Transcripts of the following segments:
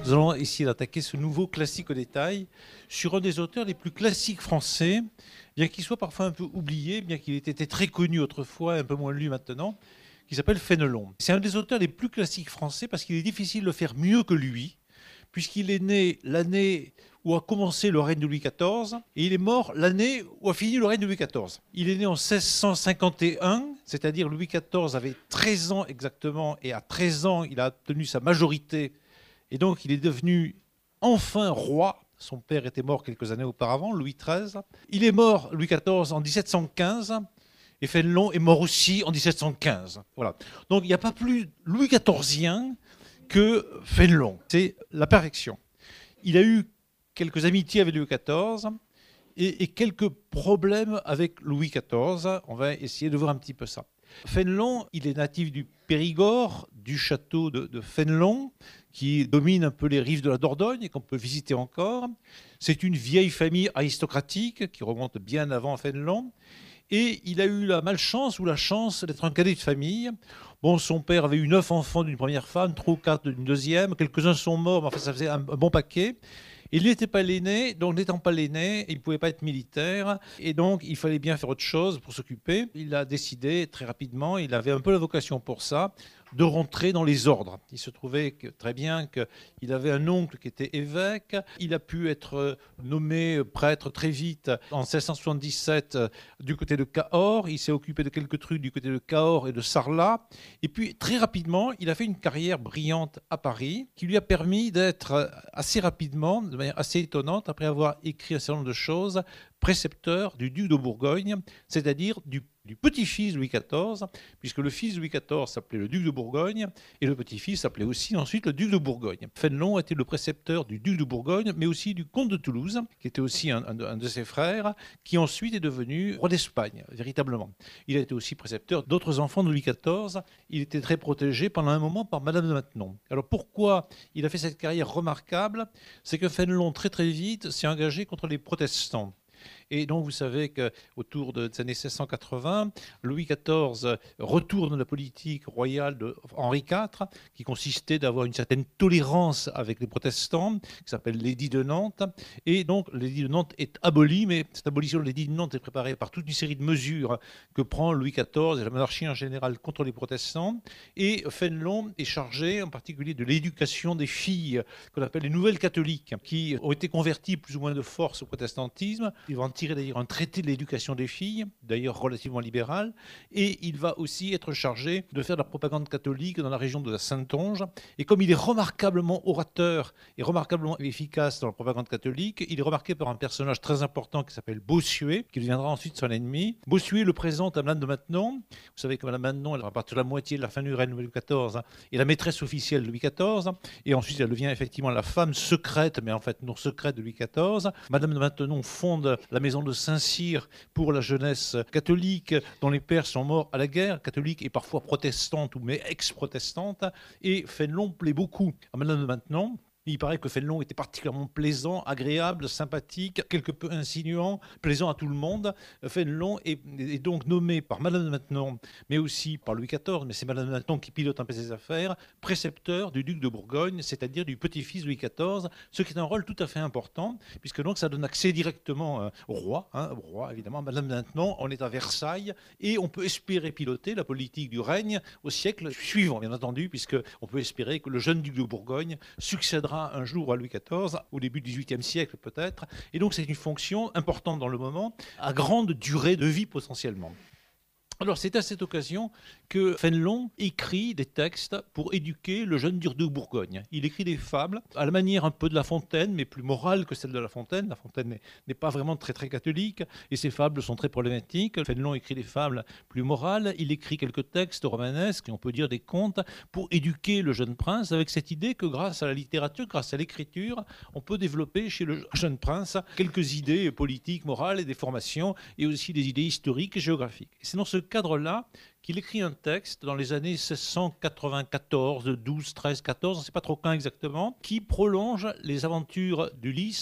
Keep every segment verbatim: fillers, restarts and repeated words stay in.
Nous allons essayer d'attaquer ce nouveau classique au détail sur un des auteurs les plus classiques français, bien qu'il soit parfois un peu oublié, bien qu'il ait été très connu autrefois, un peu moins lu maintenant, qui s'appelle Fénelon. C'est un des auteurs les plus classiques français parce qu'il est difficile de faire mieux que lui, puisqu'il est né l'année où a commencé le règne de Louis quatorze, et il est mort l'année où a fini le règne de Louis quatorze. Il est né en seize cent cinquante et un, c'est-à-dire Louis quatorze avait treize ans exactement, et à treize ans, il a obtenu sa majorité, et donc il est devenu enfin roi. Son père était mort quelques années auparavant, Louis treize. Il est mort, Louis quatorze, en dix-sept cent quinze, et Fénelon est mort aussi en dix-sept cent quinze. Voilà. Donc il n'y a pas plus Louis quatorze que Fénelon. C'est la perfection. Il a eu quelques amitiés avec Louis quatorze et, et quelques problèmes avec Louis quatorze. On va essayer de voir un petit peu ça. Fénelon, il est natif du Périgord, du château de, de Fénelon, qui domine un peu les rives de la Dordogne et qu'on peut visiter encore. C'est une vieille famille aristocratique qui remonte bien avant Fénelon. Et il a eu la malchance ou la chance d'être un cadet de famille. Bon, son père avait eu neuf enfants d'une première femme, trois ou quatre d'une deuxième. Quelques-uns sont morts, mais enfin, ça faisait un, un bon paquet. Il n'était pas l'aîné, donc n'étant pas l'aîné, il ne pouvait pas être militaire. Et donc, il fallait bien faire autre chose pour s'occuper. Il a décidé très rapidement, il avait un peu la vocation pour ça, de rentrer dans les ordres. Il se trouvait que, très bien qu'il avait un oncle qui était évêque. Il a pu être nommé prêtre très vite en seize cent soixante-dix-sept du côté de Cahors. Il s'est occupé de quelques trucs du côté de Cahors et de Sarlat. Et puis très rapidement, il a fait une carrière brillante à Paris qui lui a permis d'être assez rapidement, de manière assez étonnante, après avoir écrit un certain nombre de choses, précepteur du duc de Bourgogne, c'est-à-dire du du petit-fils de Louis quatorze, puisque le fils de Louis quatorze s'appelait le duc de Bourgogne, et le petit-fils s'appelait aussi ensuite le duc de Bourgogne. Fénelon était le précepteur du duc de Bourgogne, mais aussi du comte de Toulouse, qui était aussi un, un, de, un de ses frères, qui ensuite est devenu roi d'Espagne, véritablement. Il a été aussi précepteur d'autres enfants de Louis quatorze. Il était très protégé pendant un moment par Madame de Maintenon. Alors pourquoi il a fait cette carrière remarquable? C'est que Fénelon, très très vite, s'est engagé contre les protestants. Et donc, vous savez qu'autour des années seize cent quatre-vingts, Louis quatorze retourne la politique royale de Henri quatre, qui consistait d'avoir une certaine tolérance avec les protestants, qui s'appelle l'édit de Nantes. Et donc, l'édit de Nantes est aboli, mais cette abolition de l'édit de Nantes est préparée par toute une série de mesures que prend Louis quatorze et la monarchie en général contre les protestants. Et Fénelon est chargé, en particulier, de l'éducation des filles, qu'on appelle les nouvelles catholiques, qui ont été converties plus ou moins de force au protestantisme. Il va en tirer d'ailleurs un traité de l'éducation des filles, d'ailleurs relativement libéral, et il va aussi être chargé de faire de la propagande catholique dans la région de la Saintonge. Et comme il est remarquablement orateur et remarquablement efficace dans la propagande catholique, il est remarqué par un personnage très important qui s'appelle Bossuet, qui deviendra ensuite son ennemi. Bossuet le présente à Madame de Maintenon. Vous savez que Madame de Maintenon, elle rapporte la moitié de la fin du règne de Louis quatorze, hein, et la maîtresse officielle de Louis quatorze, et ensuite elle devient effectivement la femme secrète, mais en fait non secrète de Louis quatorze. Madame de Maintenon fonde la maison de Saint-Cyr pour la jeunesse catholique, dont les pères sont morts à la guerre, catholique et parfois protestante ou mais ex-protestante. Et Fénelon plaît beaucoup à Madame de Maintenon. Il paraît que Fénelon était particulièrement plaisant, agréable, sympathique, quelque peu insinuant, plaisant à tout le monde. Fénelon est, est donc nommé par Madame de Maintenon, mais aussi par Louis quatorze, mais c'est Madame de Maintenon qui pilote un peu ses affaires, précepteur du duc de Bourgogne, c'est-à-dire du petit-fils de Louis quatorze, ce qui est un rôle tout à fait important, puisque donc ça donne accès directement euh, au roi, hein, au roi évidemment. Madame de Maintenon, on est à Versailles, et on peut espérer piloter la politique du règne au siècle suivant, bien entendu, puisqu'on peut espérer que le jeune duc de Bourgogne succédera un jour à Louis quatorze, au début du dix-huitième siècle peut-être. Et donc c'est une fonction importante dans le moment, à grande durée de vie potentiellement. Alors c'est à cette occasion que Fénelon écrit des textes pour éduquer le jeune duc de Bourgogne. Il écrit des fables à la manière un peu de La Fontaine, mais plus morale que celle de La Fontaine. La Fontaine n'est pas vraiment très très catholique, et ses fables sont très problématiques. Fénelon écrit des fables plus morales. Il écrit quelques textes romanesques, et on peut dire des contes, pour éduquer le jeune prince, avec cette idée que grâce à la littérature, grâce à l'écriture, on peut développer chez le jeune prince quelques idées politiques, morales et des formations, et aussi des idées historiques et géographiques. Et c'est dans ce cadre-là qu'il écrit un texte dans les années seize cent quatre-vingt-quatorze, douze, treize, quatorze, on ne sait pas trop quand exactement, qui prolonge les aventures d'Ulysse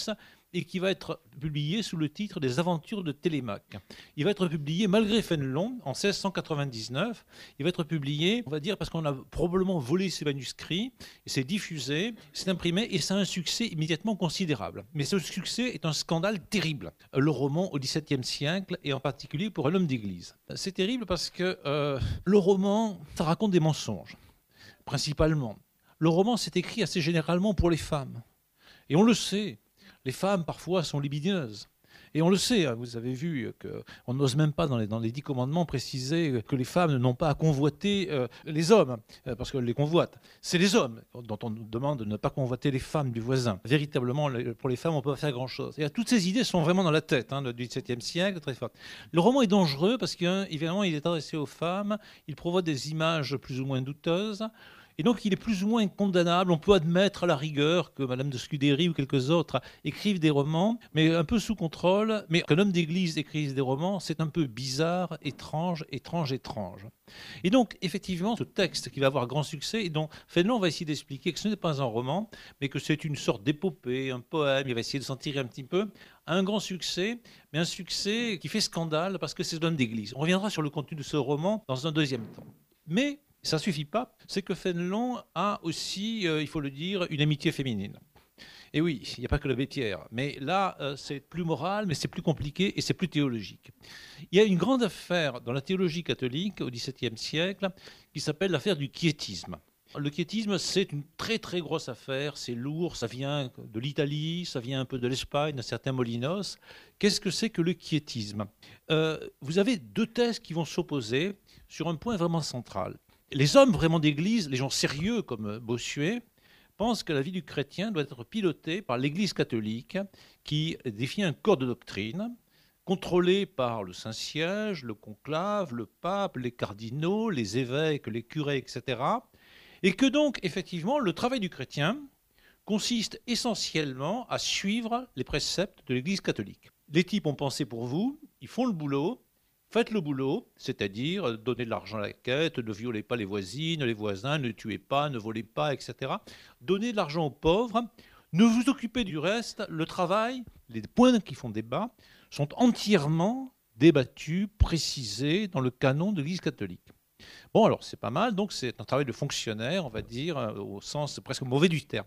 et qui va être publié sous le titre des Aventures de Télémaque. Il va être publié malgré Fénelon en seize cent quatre-vingt-dix-neuf. Il va être publié, on va dire, parce qu'on a probablement volé ces manuscrits, et c'est diffusé, c'est imprimé et ça a un succès immédiatement considérable. Mais ce succès est un scandale terrible. Le roman au dix-septième siècle et en particulier pour un homme d'église. C'est terrible parce que euh, le roman, ça raconte des mensonges, principalement. Le roman, c'est écrit assez généralement pour les femmes. Et on le sait, les femmes parfois sont libidineuses. Et on le sait, hein, vous avez vu qu'on n'ose même pas dans les, dans les dix commandements préciser que les femmes n'ont pas à convoiter euh, les hommes, euh, parce qu'elles les convoitent. C'est les hommes dont on nous demande de ne pas convoiter les femmes du voisin. Véritablement, pour les femmes, on ne peut pas faire grand-chose. Et toutes ces idées sont vraiment dans la tête hein, du dix-septième siècle, très fortes. Le roman est dangereux parce qu'évidemment, il est adressé aux femmes, il provoque des images plus ou moins douteuses. Et donc, il est plus ou moins condamnable. On peut admettre à la rigueur que Madame de Scudéry ou quelques autres écrivent des romans, mais un peu sous contrôle. Mais qu'un homme d'église écrive des romans, c'est un peu bizarre, étrange, étrange, étrange. Et donc, effectivement, ce texte qui va avoir grand succès, et dont Fénelon va essayer d'expliquer que ce n'est pas un roman, mais que c'est une sorte d'épopée, un poème, il va essayer de s'en tirer un petit peu, a un grand succès, mais un succès qui fait scandale parce que c'est un homme d'église. On reviendra sur le contenu de ce roman dans un deuxième temps. Mais ça ne suffit pas, c'est que Fénelon a aussi, euh, il faut le dire, une amitié féminine. Et oui, il n'y a pas que la bêtière, mais là, euh, c'est plus moral, mais c'est plus compliqué et c'est plus théologique. Il y a une grande affaire dans la théologie catholique au dix-septième siècle qui s'appelle l'affaire du quiétisme. Le quiétisme, c'est une très très grosse affaire, c'est lourd, ça vient de l'Italie, ça vient un peu de l'Espagne, d'un certain Molinos. Qu'est-ce que c'est que le quiétisme ? euh, Vous avez deux thèses qui vont s'opposer sur un point vraiment central. Les hommes vraiment d'église, les gens sérieux comme Bossuet, pensent que la vie du chrétien doit être pilotée par l'Église catholique qui défie un corps de doctrine contrôlé par le Saint-Siège, le conclave, le pape, les cardinaux, les évêques, les curés, et cetera. Et que donc, effectivement, le travail du chrétien consiste essentiellement à suivre les préceptes de l'Église catholique. Les types ont pensé pour vous, ils font le boulot. Faites le boulot, c'est-à-dire donner de l'argent à la quête, ne violez pas les voisines, les voisins, ne tuez pas, ne volez pas, et cetera. Donnez de l'argent aux pauvres, ne vous occupez du reste. Le travail, les points qui font débat, sont entièrement débattus, précisés dans le canon de l'Église catholique. Bon, alors c'est pas mal, donc c'est un travail de fonctionnaire, on va dire, au sens presque mauvais du terme.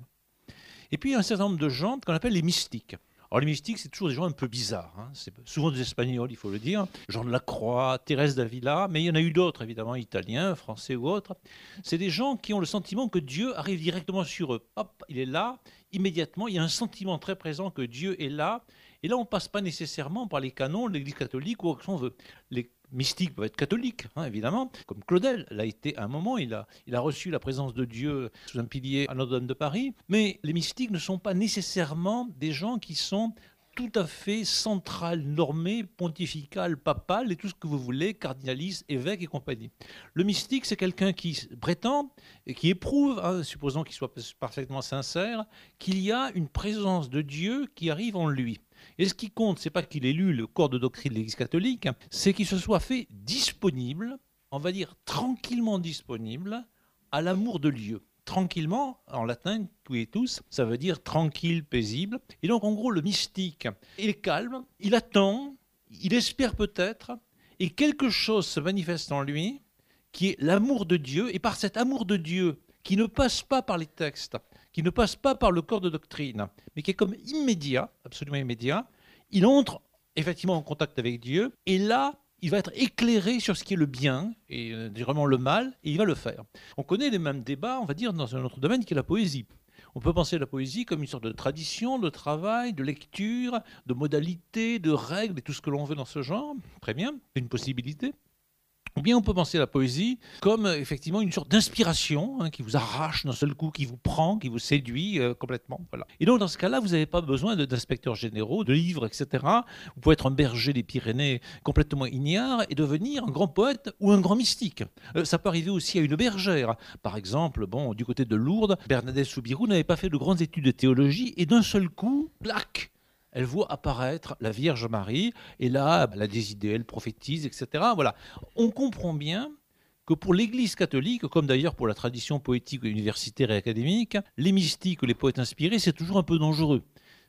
Et puis il y a un certain nombre de gens qu'on appelle les mystiques. Alors les mystiques, c'est toujours des gens un peu bizarres. Hein. C'est souvent des Espagnols, il faut le dire. Jean de la Croix, Thérèse d'Avila, mais il y en a eu d'autres, évidemment, italiens, français ou autres. C'est des gens qui ont le sentiment que Dieu arrive directement sur eux. Hop, il est là, immédiatement. Il y a un sentiment très présent que Dieu est là. Et là, on ne passe pas nécessairement par les canons de l'Église catholique ou ce qu'on veut. Les mystiques peuvent être catholiques, hein, évidemment, comme Claudel l'a été à un moment. Il a, il a reçu la présence de Dieu sous un pilier à Notre-Dame de Paris. Mais les mystiques ne sont pas nécessairement des gens qui sont tout à fait central, normé, pontifical, papal et tout ce que vous voulez, cardinaliste, évêque et compagnie. Le mystique, c'est quelqu'un qui prétend et qui éprouve, hein, supposons qu'il soit parfaitement sincère, qu'il y a une présence de Dieu qui arrive en lui. Et ce qui compte, c'est pas qu'il ait lu le corps de doctrine de l'Église catholique, c'est qu'il se soit fait disponible, on va dire tranquillement disponible, à l'amour de Dieu. Tranquillement, en latin, quietus, ça veut dire tranquille, paisible. Et donc, en gros, le mystique, il est calme, il attend, il espère peut-être, et quelque chose se manifeste en lui, qui est l'amour de Dieu, et par cet amour de Dieu, qui ne passe pas par les textes, qui ne passe pas par le corps de doctrine, mais qui est comme immédiat, absolument immédiat, il entre effectivement en contact avec Dieu, et là, il va être éclairé sur ce qui est le bien et euh, vraiment le mal, et il va le faire. On connaît les mêmes débats, on va dire, dans un autre domaine qui est la poésie. On peut penser à la poésie comme une sorte de tradition, de travail, de lecture, de modalités, de règles et tout ce que l'on veut dans ce genre. Très bien, c'est une possibilité. Ou bien on peut penser à la poésie comme effectivement une sorte d'inspiration hein, qui vous arrache d'un seul coup, qui vous prend, qui vous séduit euh, complètement. Voilà. Et donc dans ce cas-là, vous n'avez pas besoin de, d'inspecteurs généraux, de livres, et cetera. Vous pouvez être un berger des Pyrénées complètement ignare et devenir un grand poète ou un grand mystique. Euh, ça peut arriver aussi à une bergère. Par exemple, bon, du côté de Lourdes, Bernadette Soubirous n'avait pas fait de grandes études de théologie et d'un seul coup, plaque, elle voit apparaître la Vierge Marie, et là, elle a des idées, elle prophétise, et cetera. Voilà. On comprend bien que pour l'Église catholique, comme d'ailleurs pour la tradition poétique universitaire et académique, les mystiques ou les poètes inspirés, c'est toujours un peu dangereux.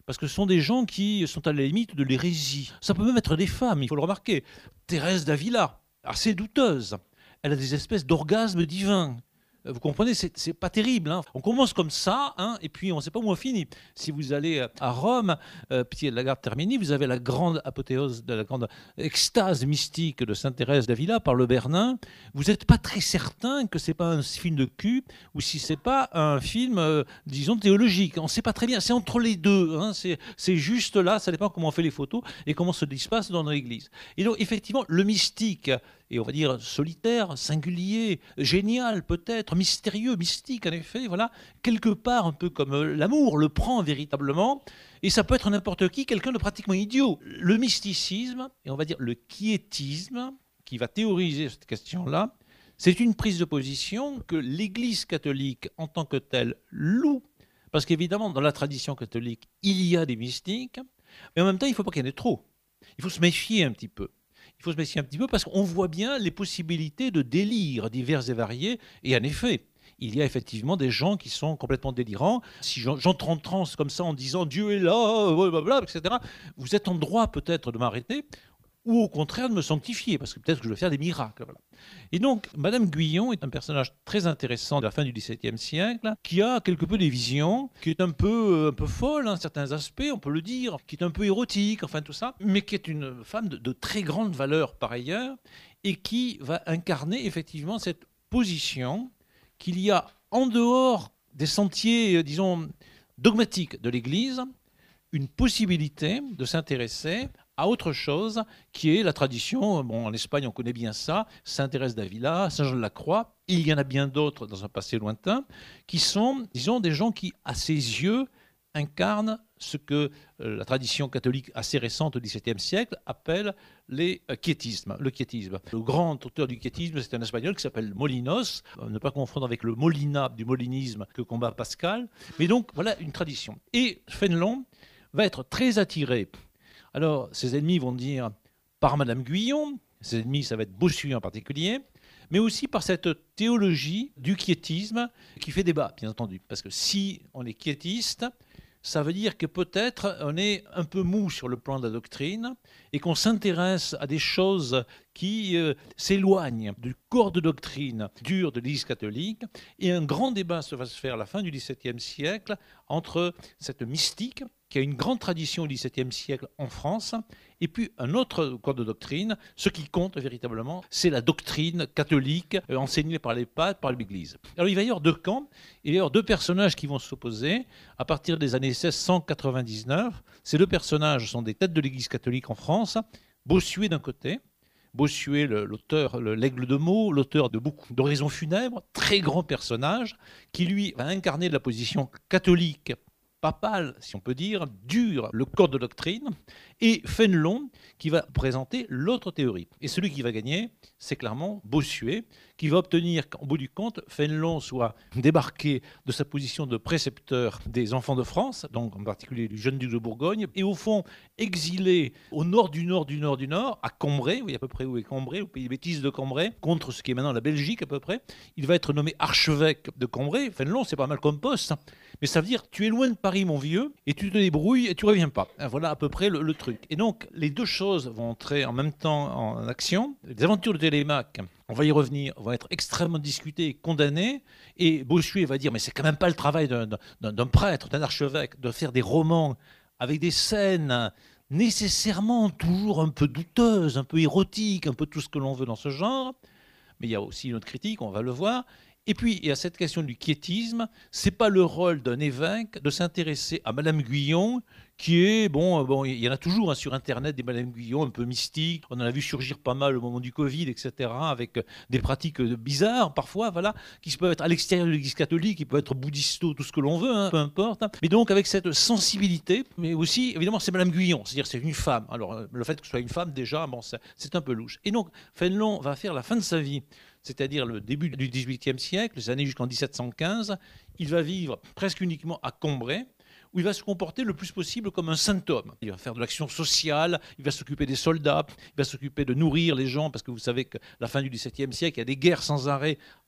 parce que ce sont des gens qui sont à la limite de l'hérésie. Ça peut même être des femmes, il faut le remarquer. Thérèse d'Avila, assez douteuse, elle a des espèces d'orgasmes divins. Vous comprenez, c'est, c'est pas terrible. Hein. On commence comme ça, hein, et puis on ne sait pas où on finit. Si vous allez à Rome, euh, Pied de la Garde Termini, vous avez la grande apothéose, de la grande extase mystique de Sainte Thérèse d'Avila par le Bernin. Vous n'êtes pas très certain que c'est pas un film de cul ou si c'est pas un film, euh, disons, théologique. On ne sait pas très bien. C'est entre les deux. Hein. C'est, c'est juste là. Ça dépend comment on fait les photos et comment se passe dans l'église. Et donc, effectivement, le mystique, et on va dire solitaire, singulier, génial peut-être, mystérieux, mystique en effet, voilà, quelque part un peu comme l'amour le prend véritablement, et ça peut être n'importe qui, quelqu'un de pratiquement idiot. Le mysticisme, et on va dire le quiétisme, qui va théoriser cette question-là, c'est une prise de position que l'Église catholique en tant que telle loue, parce qu'évidemment dans la tradition catholique, il y a des mystiques, mais en même temps il ne faut pas qu'il y en ait trop. Il faut se méfier un petit peu. Il faut se méfier un petit peu parce qu'on voit bien les possibilités de délire divers et variés. Et en effet, il y a effectivement des gens qui sont complètement délirants. Si j'entre en transe comme ça en disant « Dieu est là, blablabla, et cetera » vous êtes en droit peut-être de m'arrêter ou au contraire de me sanctifier, parce que peut-être que je vais faire des miracles. Voilà. Et donc, Madame Guyon est un personnage très intéressant de la fin du dix-septième siècle, qui a quelque peu des visions, qui est un peu, un peu folle, hein, certains aspects, on peut le dire, qui est un peu érotique, enfin tout ça, mais qui est une femme de, de très grande valeur par ailleurs, et qui va incarner effectivement cette position qu'il y a en dehors des sentiers, disons, dogmatiques de l'Église, une possibilité de s'intéresser à autre chose, qui est la tradition. Bon, en Espagne, on connaît bien ça, Sainte Thérèse d'Avila, Saint Jean de la Croix, il y en a bien d'autres dans un passé lointain, qui sont, disons, des gens qui, à ses yeux, incarnent ce que euh, la tradition catholique assez récente au dix-septième siècle appelle les euh, quiétismes, le quiétisme. Le grand auteur du quiétisme, c'est un Espagnol qui s'appelle Molinos, euh, ne pas confondre avec le Molina du molinisme que combat Pascal, mais donc voilà une tradition. Et Fénelon va être très attiré. Alors, ses ennemis vont dire par Madame Guyon, ses ennemis, ça va être Bossuet en particulier, mais aussi par cette théologie du quiétisme qui fait débat, bien entendu. Parce que si on est quiétiste, ça veut dire que peut-être on est un peu mou sur le plan de la doctrine et qu'on s'intéresse à des choses qui euh, s'éloignent du corps de doctrine dur de l'Église catholique. Et un grand débat se va se faire à la fin du dix-septième siècle entre cette mystique, qui a une grande tradition au dix-septième siècle en France, et puis un autre corps de doctrine. Ce qui compte véritablement, c'est la doctrine catholique euh, enseignée par les papes, par l'Église. Alors il va y avoir deux camps, il va y avoir deux personnages qui vont s'opposer à partir des années seize cent quatre-vingt-dix-neuf. Ces deux personnages sont des têtes de l'Église catholique en France. Bossuet d'un côté, Bossuet, l'auteur, l'aigle de Meaux, l'auteur de beaucoup d'Horizons funèbres, très grand personnage, qui lui va incarner de la position catholique, papale, si on peut dire, dure, le corps de doctrine, et Fénelon, qui va présenter l'autre théorie. Et celui qui va gagner, c'est clairement Bossuet, qui va obtenir qu'en bout du compte, Fénelon soit débarqué de sa position de précepteur des enfants de France, donc en particulier du jeune duc de Bourgogne, et au fond exilé au nord du nord du nord du nord, à Cambrai, vous voyez à peu près où est Cambrai, au pays bêtise de Cambrai, contre ce qui est maintenant la Belgique à peu près. Il va être nommé archevêque de Cambrai. Fénelon, c'est pas mal comme poste, mais ça veut dire tu es loin de Paris, mon vieux, et tu te débrouilles et tu reviens pas. Voilà à peu près le, le truc. Et donc, les deux choses vont entrer en même temps en action. Les aventures de Télémaque, on va y revenir, vont être extrêmement discutées et condamnées. Et Bossuet va dire, mais c'est quand même pas le travail d'un, d'un, d'un prêtre, d'un archevêque, de faire des romans avec des scènes nécessairement toujours un peu douteuses, un peu érotiques, un peu tout ce que l'on veut dans ce genre. Mais il y a aussi une autre critique, on va le voir. Et puis, il y a cette question du quiétisme. Ce n'est pas le rôle d'un évêque de s'intéresser à Madame Guyon, qui est, bon, bon il y en a toujours hein, sur Internet des Madame Guyon un peu mystiques. On en a vu surgir pas mal au moment du Covid, et cetera, avec des pratiques bizarres, parfois, voilà, qui peuvent être à l'extérieur de l'Église catholique, qui peuvent être bouddhisto, tout ce que l'on veut, hein, peu importe. Hein. Mais donc, avec cette sensibilité, mais aussi, évidemment, c'est Madame Guyon, c'est-à-dire c'est une femme. Alors, le fait que ce soit une femme, déjà, bon, c'est un peu louche. Et donc, Fénelon va faire la fin de sa vie, c'est-à-dire le début du dix-huitième siècle, les années jusqu'en dix-sept cent quinze, il va vivre presque uniquement à Cambrai, où il va se comporter le plus possible comme un saint homme. Il va faire de l'action sociale, il va s'occuper des soldats, il va s'occuper de nourrir les gens, parce que vous savez qu'à la fin du dix-septième siècle, il y a des guerres sans arrêt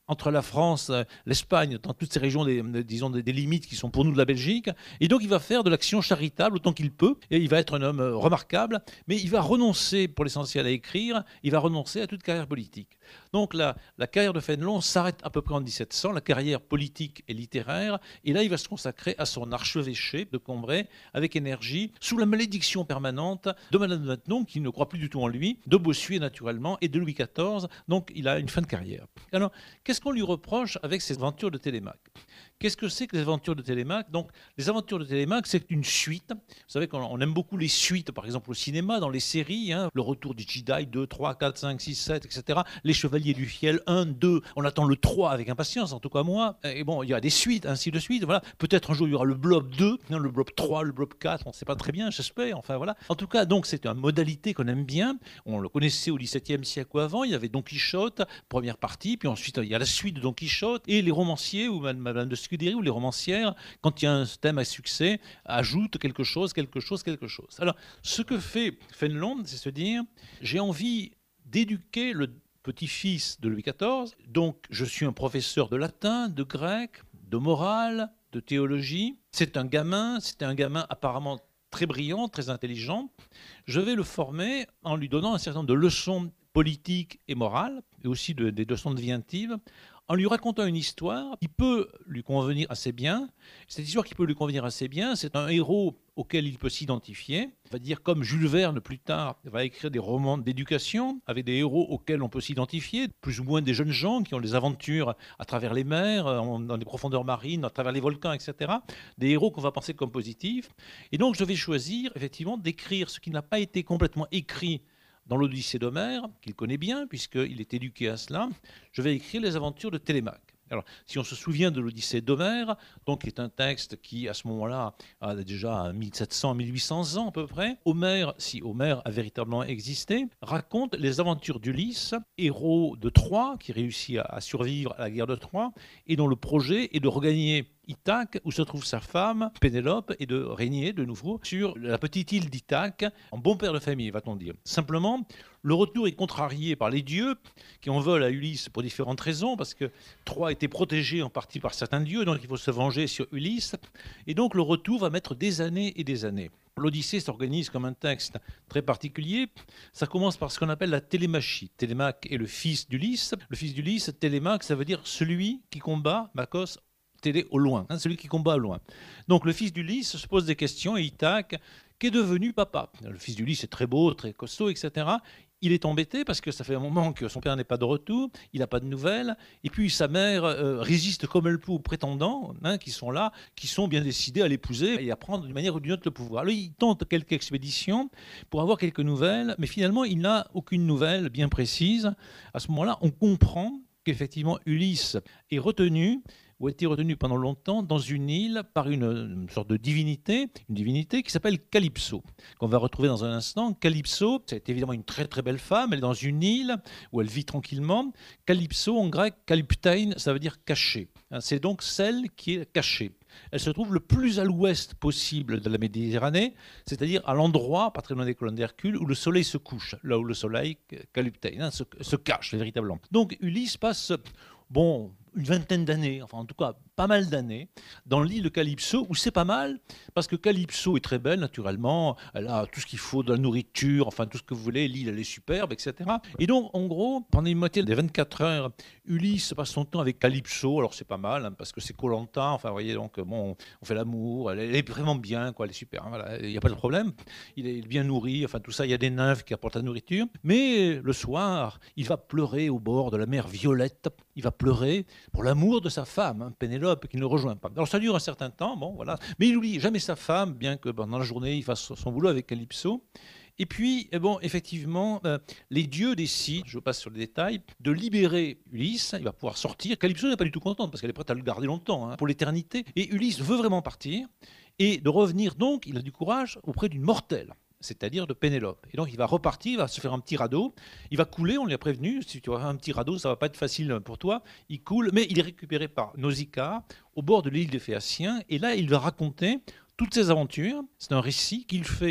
entre la France, l'Espagne, dans toutes ces régions, des, disons, des, des limites qui sont pour nous de la Belgique. Et donc, il va faire de l'action charitable autant qu'il peut. Et il va être un homme remarquable, mais il va renoncer, pour l'essentiel, à écrire. Il va renoncer à toute carrière politique. Donc, la, la carrière de Fénelon s'arrête à peu près en dix-sept cents, la carrière politique et littéraire. Et là, il va se consacrer à son archevêché de Combray avec énergie, sous la malédiction permanente de Madame de Maintenon, qui ne croit plus du tout en lui, de Bossuet, naturellement, et de Louis quatorze. Donc, il a une fin de carrière. Alors, qu'est-ce qu'on lui reproche avec ces aventures de Télémaque ? Qu'est-ce que c'est que les aventures de Télémaque ? Donc, les aventures de Télémaque, c'est une suite. Vous savez qu'on aime beaucoup les suites, par exemple au cinéma, dans les séries, hein, le retour du Jedi, deux, trois, quatre, cinq, six, sept, et cetera. Les Chevaliers du Fiel, un, deux, on attend le trois avec impatience, en tout cas moi. Et bon, il y a des suites, ainsi de suite. Voilà. Peut-être un jour, il y aura le Blob deux, hein, le Blob trois, le Blob quatre, on ne sait pas très bien, j'espère. Enfin, voilà. En tout cas, donc, c'est une modalité qu'on aime bien. On le connaissait au dix-septième siècle ou avant. Il y avait Don Quichotte, première partie, puis ensuite, il y a la suite de Don Quichotte, et les romanciers, ou Madame de Scudéry, ou les romancières, quand il y a un thème à succès, ajoutent quelque chose, quelque chose, quelque chose. Alors, ce que fait Fénelon, c'est se dire, j'ai envie d'éduquer le petit-fils de Louis quatorze, donc je suis un professeur de latin, de grec, de morale, de théologie. C'est un gamin, c'est un gamin apparemment très brillant, très intelligent. Je vais le former en lui donnant un certain nombre de leçons politiques et morales, et aussi de, des leçons de vie intime, en lui racontant une histoire qui peut lui convenir assez bien. Cette histoire qui peut lui convenir assez bien, c'est un héros auquel il peut s'identifier. On va dire comme Jules Verne, plus tard, va écrire des romans d'éducation avec des héros auxquels on peut s'identifier, plus ou moins des jeunes gens qui ont des aventures à travers les mers, dans des profondeurs marines, à travers les volcans, et cetera. Des héros qu'on va penser comme positifs. Et donc, je vais choisir, effectivement, d'écrire ce qui n'a pas été complètement écrit dans l'Odyssée d'Homère, qu'il connaît bien, puisqu'il est éduqué à cela. Je vais écrire les aventures de Télémaque. Alors, si on se souvient de l'Odyssée d'Homère, donc qui est un texte qui, à ce moment-là, a déjà mille sept cents à mille huit cents ans à peu près, Homère, si Homère a véritablement existé, raconte les aventures d'Ulysse, héros de Troie, qui réussit à survivre à la guerre de Troie, et dont le projet est de regagner Ithaque, où se trouve sa femme, Pénélope, et de régner de nouveau sur la petite île d'Ithaque, en bon père de famille, va-t-on dire. Simplement, le retour est contrarié par les dieux, qui en veulent à Ulysse pour différentes raisons, parce que Troie était protégée en partie par certains dieux, donc il faut se venger sur Ulysse, et donc le retour va mettre des années et des années. L'Odyssée s'organise comme un texte très particulier. Ça commence par ce qu'on appelle la télémachie. Télémaque est le fils d'Ulysse. Le fils d'Ulysse, Télémaque, ça veut dire celui qui combat, Makos, télé au loin, hein, celui qui combat au loin. Donc le fils d'Ulysse se pose des questions et Ithaque, qu'est devenu papa ? Le fils d'Ulysse est très beau, très costaud, et cetera. Il est embêté parce que ça fait un moment que son père n'est pas de retour, il n'a pas de nouvelles, et puis sa mère euh, résiste comme elle peut aux prétendants hein, qui sont là, qui sont bien décidés à l'épouser et à prendre d'une manière ou d'une autre le pouvoir. Alors il tente quelques expéditions pour avoir quelques nouvelles, mais finalement il n'a aucune nouvelle bien précise. À ce moment-là, on comprend qu'effectivement Ulysse est retenu, ou a été retenu pendant longtemps dans une île par une, une sorte de divinité, une divinité qui s'appelle Calypso, qu'on va retrouver dans un instant. Calypso, c'est évidemment une très très belle femme, elle est dans une île où elle vit tranquillement. Calypso, en grec, kalyptein, ça veut dire caché. C'est donc celle qui est cachée. Elle se trouve le plus à l'ouest possible de la Méditerranée, c'est-à-dire à, à l'endroit, pas très loin des colonnes d'Hercule, où le soleil se couche, là où le soleil, kalyptein, hein, se, se cache véritablement. Donc Ulysse passe, bon, une vingtaine d'années, enfin en tout cas pas mal d'années, dans l'île de Calypso, où c'est pas mal, parce que Calypso est très belle, naturellement, elle a tout ce qu'il faut, de la nourriture, enfin tout ce que vous voulez, l'île elle est superbe, et cetera. Et donc, en gros, pendant une moitié des vingt-quatre heures, Ulysse passe son temps avec Calypso, alors c'est pas mal, hein, parce que c'est Koh-Lanta, enfin vous voyez, donc bon, on fait l'amour, elle, elle est vraiment bien, quoi, elle est super, hein, voilà, il n'y a pas de problème, il est bien nourri, enfin tout ça, il y a des nymphes qui apportent la nourriture, mais le soir, il va pleurer au bord de la mer Violette, il va pleurer pour l'amour de sa femme, hein, Pénélope, qui ne le rejoint pas. Alors ça dure un certain temps, bon voilà, mais il n'oublie jamais sa femme, bien que pendant la journée il fasse son boulot avec Calypso. Et puis, eh bon, effectivement, euh, les dieux décident, je passe sur les détails, de libérer Ulysse. Il va pouvoir sortir. Calypso n'est pas du tout contente parce qu'elle est prête à le garder longtemps, hein, pour l'éternité. Et Ulysse veut vraiment partir et de revenir donc, il a du courage, auprès d'une mortelle, c'est-à-dire de Pénélope. Et donc il va repartir, il va se faire un petit radeau, il va couler, on lui a prévenu, si tu as un petit radeau, ça va pas être facile pour toi, il coule, mais il est récupéré par Nausicaa, au bord de l'île des Phéaciens, et là il va raconter toutes ses aventures. C'est un récit qu'il fait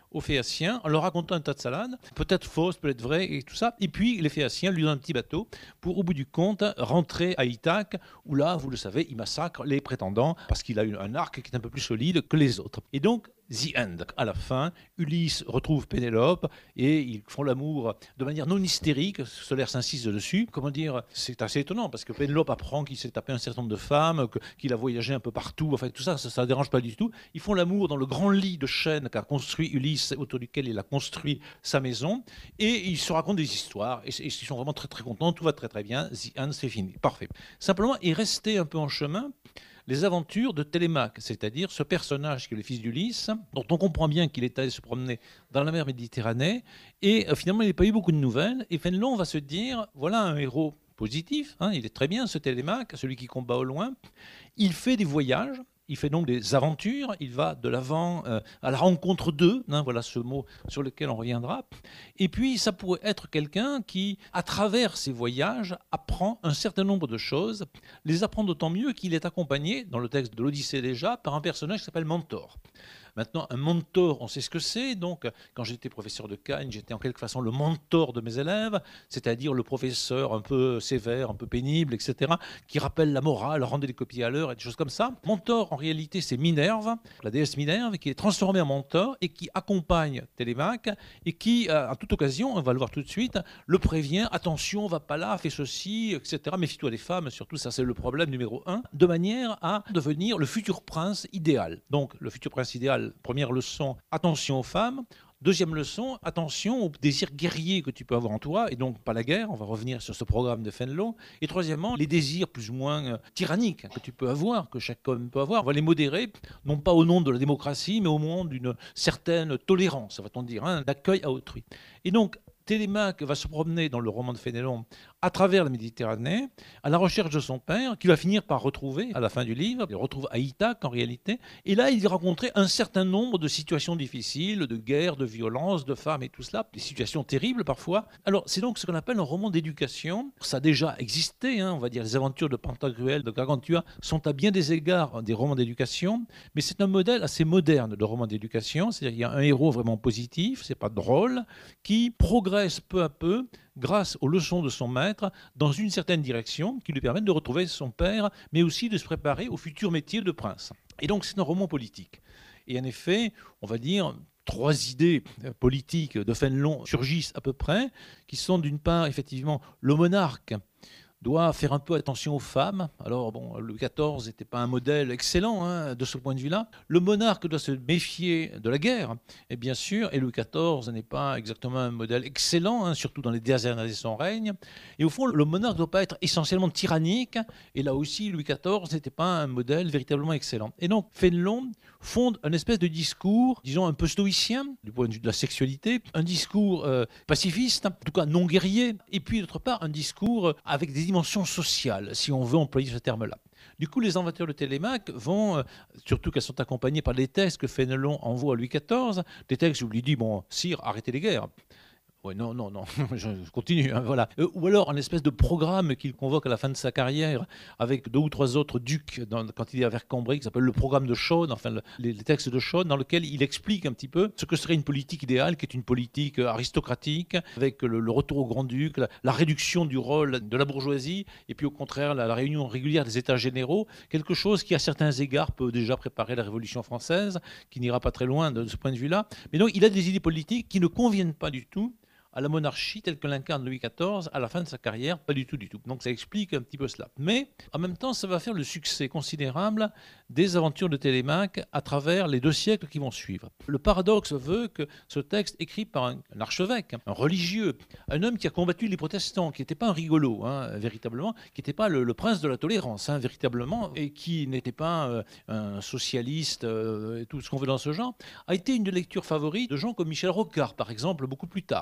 aux Phéaciens en leur racontant un tas de salades, peut-être fausses, peut-être vraies et tout ça. Et puis les Phéaciens lui donnent un petit bateau pour, au bout du compte, rentrer à Ithaque, où là, vous le savez, il massacre les prétendants parce qu'il a un arc qui est un peu plus solide que les autres. Et donc, the end. À la fin, Ulysse retrouve Pénélope et ils font l'amour de manière non hystérique. Solaire s'insiste dessus. Comment dire, c'est assez étonnant parce que Pénélope apprend qu'il s'est tapé un certain nombre de femmes, qu'il a voyagé un peu partout. Enfin, tout ça, ça ne dérange pas du tout. Ils font l'amour dans le grand lit de chêne qu'a construit Ulysse, autour duquel il a construit sa maison. Et ils se racontent des histoires. Et ils sont vraiment très très contents. Tout va très très bien. The end, c'est fini. Parfait. Simplement, il restait un peu en chemin les aventures de Télémaque, c'est-à-dire ce personnage qui est le fils d'Ulysse, dont on comprend bien qu'il est allé se promener dans la mer Méditerranée, et euh, finalement il n'a pas eu beaucoup de nouvelles, et Fénelon va se dire, voilà un héros positif, hein, il est très bien ce Télémaque, celui qui combat au loin, il fait des voyages, il fait donc des aventures, il va de l'avant euh, à la rencontre d'eux, hein, voilà ce mot sur lequel on reviendra. Et puis ça pourrait être quelqu'un qui, à travers ses voyages, apprend un certain nombre de choses, les apprend d'autant mieux qu'il est accompagné, dans le texte de l'Odyssée déjà, par un personnage qui s'appelle Mentor. Maintenant, un mentor, on sait ce que c'est. Donc, quand j'étais professeur de Cagnes, j'étais en quelque façon le mentor de mes élèves, c'est-à-dire le professeur un peu sévère, un peu pénible, et cetera, qui rappelle la morale, rendait les copies à l'heure et des choses comme ça. Mentor, en réalité, c'est Minerve, la déesse Minerve, qui est transformée en mentor et qui accompagne Télémaque et qui, à toute occasion, on va le voir tout de suite, le prévient, attention, va pas là, fais ceci, et cetera. Méfie-toi des femmes, surtout, ça c'est le problème numéro un, de manière à devenir le futur prince idéal. Donc, le futur prince idéal, première leçon, attention aux femmes. Deuxième leçon, attention aux désirs guerriers que tu peux avoir en toi, et donc pas la guerre, on va revenir sur ce programme de Fénelon. Et troisièmement, les désirs plus ou moins euh, tyranniques que tu peux avoir, que chaque homme peut avoir, on va les modérer, non pas au nom de la démocratie, mais au nom d'une certaine tolérance, va-t-on dire, hein, d'accueil à autrui. Et donc, Télémaque va se promener dans le roman de Fénelon à travers la Méditerranée, à la recherche de son père, qu'il va finir par retrouver à la fin du livre. Il le retrouve à Ithaque en réalité. Et là, il va rencontrer un certain nombre de situations difficiles, de guerre, de violence, de femmes et tout cela, des situations terribles parfois. Alors, c'est donc ce qu'on appelle un roman d'éducation. Ça a déjà existé, hein, on va dire, les aventures de Pantagruel, de Gargantua sont à bien des égards des romans d'éducation, mais c'est un modèle assez moderne de roman d'éducation. C'est-à-dire qu'il y a un héros vraiment positif, c'est pas drôle, qui progresse peu à peu, grâce aux leçons de son maître, dans une certaine direction qui lui permettent de retrouver son père, mais aussi de se préparer au futur métier de prince. Et donc c'est un roman politique. Et en effet, on va dire, trois idées politiques de Fénelon surgissent à peu près, qui sont d'une part, effectivement, le monarque doit faire un peu attention aux femmes. Alors, bon, Louis quatorze n'était pas un modèle excellent hein, de ce point de vue-là. Le monarque doit se méfier de la guerre, et bien sûr, et Louis quatorze n'est pas exactement un modèle excellent, hein, surtout dans les dernières années de son règne. Et au fond, le monarque ne doit pas être essentiellement tyrannique, et là aussi, Louis quatorze n'était pas un modèle véritablement excellent. Et donc, Fénelon fonde un espèce de discours, disons un peu stoïcien, du point de vue de la sexualité, un discours euh, pacifiste, en tout cas non guerrier, et puis d'autre part, un discours avec des dimension sociale, si on veut employer ce terme-là. Du coup, les aventures de Télémaque vont, euh, surtout qu'elles sont accompagnées par des textes que Fénelon envoie à Louis quatorze, des textes où il lui dit, bon, sire, arrêtez les guerres. Ouais, non, non, non, je continue, hein, voilà. Euh, ou alors un espèce de programme qu'il convoque à la fin de sa carrière avec deux ou trois autres ducs dans, quand il est à Vercambray, qui s'appelle le programme de Chaune, enfin le, les, les textes de Chaune, dans lequel il explique un petit peu ce que serait une politique idéale, qui est une politique aristocratique, avec le, le retour au grand-duc, la, la réduction du rôle de la bourgeoisie, et puis au contraire la, la réunion régulière des États généraux, quelque chose qui à certains égards peut déjà préparer la Révolution française, qui n'ira pas très loin de, de ce point de vue-là. Mais donc il a des idées politiques qui ne conviennent pas du tout à la monarchie telle que l'incarne Louis quatorze à la fin de sa carrière, pas du tout, du tout. Donc ça explique un petit peu cela. Mais en même temps, ça va faire le succès considérable des aventures de Télémaque à travers les deux siècles qui vont suivre. Le paradoxe veut que ce texte écrit par un, un archevêque, un religieux, un homme qui a combattu les protestants, qui n'était pas un rigolo, hein, véritablement, qui n'était pas le, le prince de la tolérance, hein, véritablement, et qui n'était pas euh, un socialiste, euh, et tout ce qu'on veut dans ce genre, a été une des lectures favorites de gens comme Michel Rocard, par exemple, beaucoup plus tard. Il a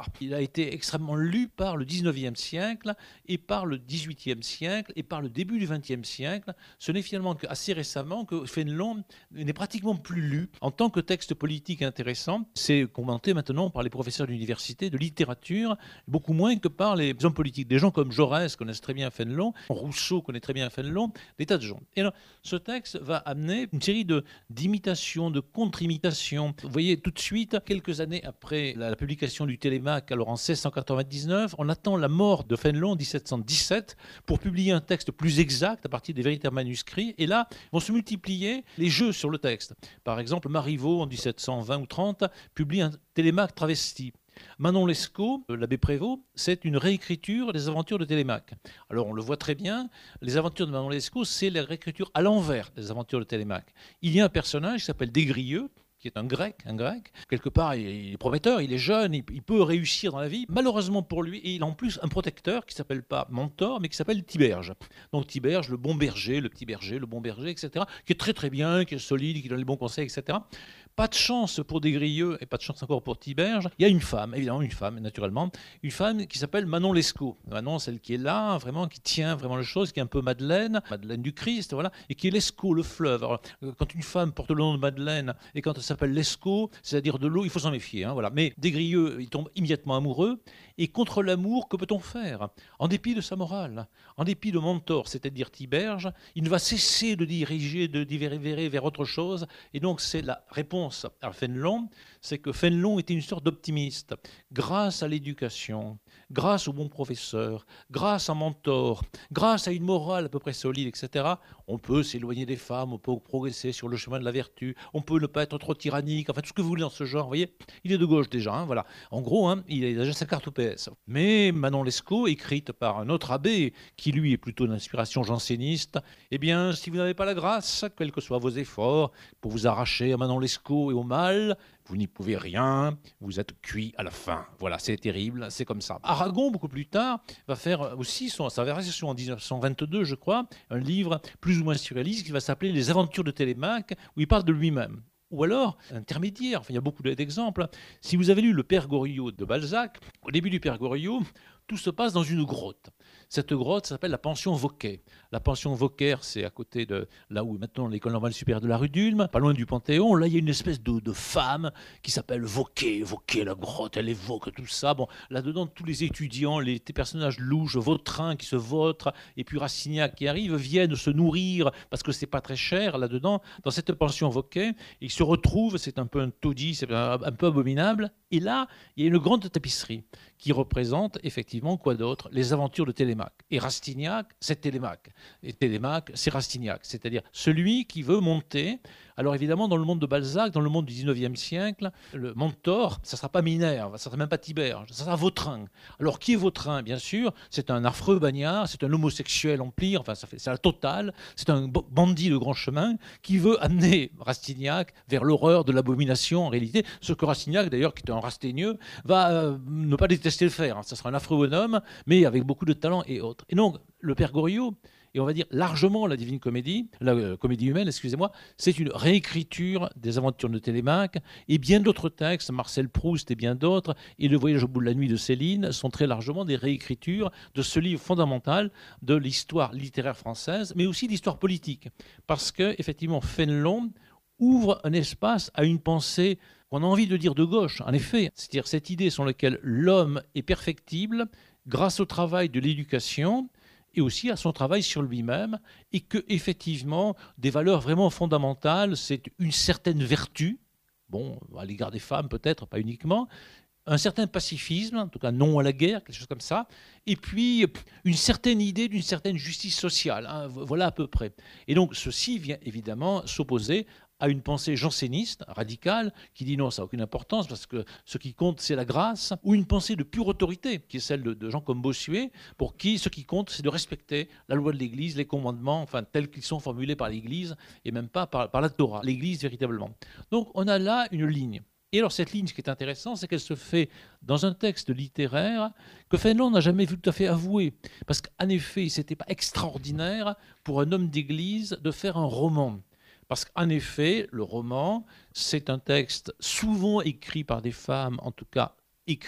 été extrêmement lu par le dix-neuvième siècle et par le dix-huitième siècle et par le début du vingtième siècle. Ce n'est finalement qu'assez récemment que Fénelon n'est pratiquement plus lu en tant que texte politique intéressant. C'est commenté maintenant par les professeurs d'université, de littérature, beaucoup moins que par les hommes politiques. Des gens comme Jaurès connaissent très bien Fénelon, Rousseau connaît très bien Fénelon, des tas de gens. Et alors, ce texte va amener une série de, d'imitations, de contre-imitations. Vous voyez, tout de suite, quelques années après la, la publication du Télémaque, alors en seize cent quatre-vingt-dix-neuf, on attend la mort de Fénelon en dix-sept cent dix-sept pour publier un texte plus exact à partir des véritables manuscrits. Et là, vont se multiplier les jeux sur le texte. Par exemple, Marivaux, en dix-sept cent vingt ou trente, publie un Télémaque travesti. Manon Lescaut, l'abbé Prévost, c'est une réécriture des aventures de Télémaque. Alors on le voit très bien, les aventures de Manon Lescaut, c'est la réécriture à l'envers des aventures de Télémaque. Il y a un personnage qui s'appelle Desgrieux, qui est un grec, un grec. Quelque part, il est prometteur, il est jeune, il peut réussir dans la vie. Malheureusement pour lui, il a en plus un protecteur qui ne s'appelle pas Mentor, mais qui s'appelle Tiberge. Donc Tiberge, le bon berger, le petit berger, le bon berger, et cetera, qui est très très bien, qui est solide, qui donne les bons conseils, et cetera. Pas de chance pour Desgrieux et pas de chance encore pour Tiberge. Il y a une femme, évidemment une femme, naturellement, une femme qui s'appelle Manon Lescaut. Manon, celle qui est là, vraiment, qui tient vraiment les choses, qui est un peu Madeleine, Madeleine du Christ, voilà, et qui est Lescaut, le fleuve. Alors, quand une femme porte le nom de Madeleine et quand elle s'appelle Lescaut, c'est-à-dire de l'eau, il faut s'en méfier. Hein, voilà. Mais Desgrieux, il tombe immédiatement amoureux. Et contre l'amour, que peut-on faire? En dépit de sa morale, en dépit de Mentor, c'est-à-dire Tiberge, il ne va cesser de diriger, de diverger vers autre chose. Et donc, c'est la réponse à Fénelon, c'est que Fénelon était une sorte d'optimiste. Grâce à l'éducation, grâce aux bons professeurs, grâce à Mentor, grâce à une morale à peu près solide, et cetera, on peut s'éloigner des femmes, on peut progresser sur le chemin de la vertu, on peut ne pas être trop tyrannique, enfin tout ce que vous voulez dans ce genre, vous voyez, il est de gauche déjà, hein, voilà. En gros, hein, il a déjà sa carte au P S. Mais Manon Lescaut, écrite par un autre abbé, qui lui est plutôt d'inspiration janséniste, eh bien, si vous n'avez pas la grâce, quels que soient vos efforts, pour vous arracher à Manon Lescaut et au mal, vous n'y pouvez rien, vous êtes cuit à la fin. Voilà, c'est terrible, c'est comme ça. Aragon, beaucoup plus tard, va faire aussi son, sa version en dix-neuf cent vingt-deux, je crois, un livre plus ou moins surréaliste qui va s'appeler Les Aventures de Télémaque, où il parle de lui-même. Ou alors, intermédiaire, enfin, il y a beaucoup d'exemples. Si vous avez lu Le Père Goriot de Balzac, au début du Père Goriot, tout se passe dans une grotte. Cette grotte s'appelle la pension Vauquer. La pension Vauquer, c'est à côté de là où est maintenant l'école normale supérieure de la rue d'Ulm, pas loin du Panthéon. Là, il y a une espèce de, de femme qui s'appelle Vauquer. Vauquer, la grotte, elle évoque tout ça. Bon, là-dedans, tous les étudiants, les personnages louches, Vautrin qui se vautrent, et puis Rastignac qui arrive, viennent se nourrir parce que c'est pas très cher là-dedans, dans cette pension Vauquer. Ils se retrouvent, c'est un peu un taudis, c'est un, un peu abominable. Et là, il y a une grande tapisserie qui représente effectivement quoi d'autre? Les aventures de Télémaque. Et Rastignac, c'est Télémaque. Et Télémaque, c'est Rastignac. C'est-à-dire celui qui veut monter. Alors évidemment, dans le monde de Balzac, dans le monde du dix-neuvième siècle, le Mentor, ça ne sera pas Minerve, ça ne sera même pas Tiberge, ça sera Vautrin. Alors qui est Vautrin? Bien sûr, c'est un affreux bagnard, c'est un homosexuel en pire, enfin ça fait, c'est la totale, c'est un bandit de grand chemin qui veut amener Rastignac vers l'horreur de l'abomination en réalité. Ce que Rastignac, d'ailleurs, qui est un rasteigneux, va euh, ne pas détester le faire. Hein. Ça sera un affreux bonhomme, mais avec beaucoup de talent et autres. Et donc, le Père Goriot, et on va dire largement la Divine Comédie, la euh, Comédie humaine, excusez-moi, c'est une réécriture des aventures de Télémaque et bien d'autres textes, Marcel Proust et bien d'autres, et Le Voyage au bout de la nuit de Céline sont très largement des réécritures de ce livre fondamental de l'histoire littéraire française, mais aussi l'histoire politique. Parce que, effectivement, Fénelon ouvre un espace à une pensée qu'on a envie de dire de gauche, en effet, c'est-à-dire cette idée sur laquelle l'homme est perfectible grâce au travail de l'éducation et aussi à son travail sur lui-même, et que effectivement des valeurs vraiment fondamentales, c'est une certaine vertu, bon, à l'égard des femmes peut-être, pas uniquement, un certain pacifisme, en tout cas non à la guerre, quelque chose comme ça, et puis une certaine idée d'une certaine justice sociale, hein, voilà à peu près. Et donc ceci vient évidemment s'opposer à une pensée janséniste, radicale, qui dit non, ça n'a aucune importance, parce que ce qui compte, c'est la grâce, ou une pensée de pure autorité, qui est celle de, de gens comme Bossuet, pour qui ce qui compte, c'est de respecter la loi de l'Église, les commandements, enfin tels qu'ils sont formulés par l'Église, et même pas par, par la Torah, l'Église véritablement. Donc on a là une ligne. Et alors cette ligne, ce qui est intéressant, c'est qu'elle se fait dans un texte littéraire que Fénelon n'a jamais vu tout à fait avouer. Parce qu'en effet, ce n'était pas extraordinaire pour un homme d'église de faire un roman. Parce qu'en effet, le roman, c'est un texte souvent écrit par des femmes, en tout cas écrit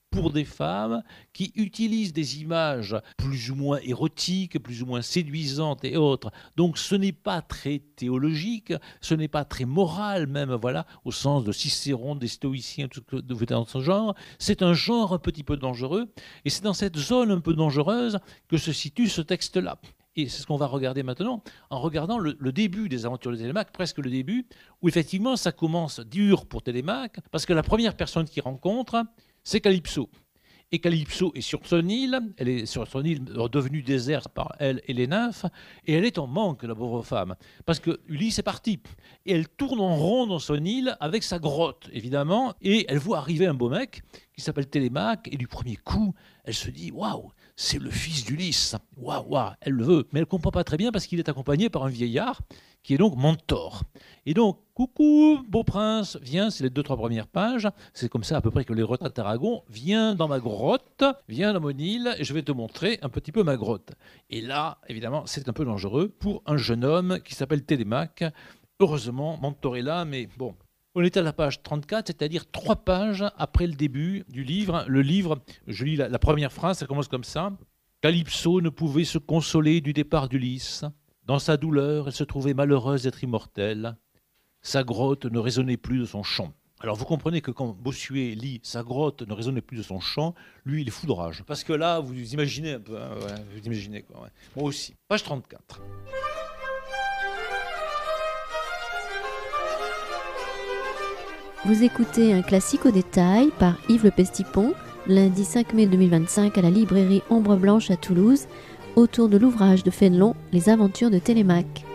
pour des femmes, qui utilise des images plus ou moins érotiques, plus ou moins séduisantes et autres. Donc ce n'est pas très théologique, ce n'est pas très moral même, voilà, au sens de Cicéron, des stoïciens, tout ce que vous êtes dans ce genre. C'est un genre un petit peu dangereux, et c'est dans cette zone un peu dangereuse que se situe ce texte-là. Et c'est ce qu'on va regarder maintenant, en regardant le, le début des aventures de Télémaque, presque le début, où effectivement ça commence dur pour Télémaque, parce que la première personne qu'il rencontre, c'est Calypso. Et Calypso est sur son île, elle est sur son île devenue déserte par elle et les nymphes, et elle est en manque, la pauvre femme, parce que Ulysse est parti. Et elle tourne en rond dans son île avec sa grotte, évidemment, et elle voit arriver un beau mec qui s'appelle Télémaque, et du premier coup, elle se dit « Waouh, c'est le fils d'Ulysse !» Waouh, waouh, elle le veut, mais elle ne comprend pas très bien parce qu'il est accompagné par un vieillard qui est donc Mentor. Et donc, coucou, beau prince, viens, c'est les deux, trois premières pages, c'est comme ça à peu près que les retraites d'Aragon, viens dans ma grotte, viens dans mon île, et je vais te montrer un petit peu ma grotte. Et là, évidemment, c'est un peu dangereux pour un jeune homme qui s'appelle Télémaque. Heureusement, Mentor est là, mais bon, on est à la page trente-quatre, c'est-à-dire trois pages après le début du livre. Le livre, je lis la, la première phrase, ça commence comme ça. « Calypso ne pouvait se consoler du départ d'Ulysse. Dans sa douleur, elle se trouvait malheureuse d'être immortelle. Sa grotte ne résonnait plus de son chant. » Alors vous comprenez que quand Bossuet lit « Sa grotte ne résonnait plus de son chant », lui, il est foudrage. Parce que là, vous imaginez un peu, hein, ouais, vous imaginez quoi. Ouais. Moi aussi. Page trente-quatre. Vous écoutez un classique au détail par Yves Le Pestipon, lundi cinq mai deux mille vingt-cinq à la librairie Ombre Blanche à Toulouse, autour de l'ouvrage de Fénelon, Les aventures de Télémaque.